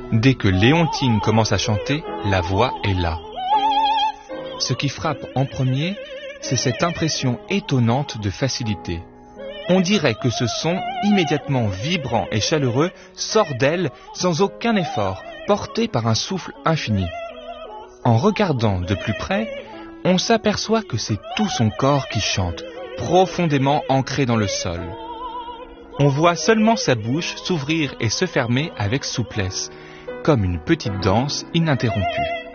Dès que Léontine commence à chanter, la voix est là. Ce qui frappe en premier, c'est cette impression étonnante de facilité. On dirait que ce son, immédiatement vibrant et chaleureux, sort d'elle sans aucun effort, porté par un souffle infini. En regardant de plus près, on s'aperçoit que c'est tout son corps qui chante, profondément ancré dans le sol. On voit seulement sa bouche s'ouvrir et se fermer avec souplesse, comme une petite danse ininterrompue.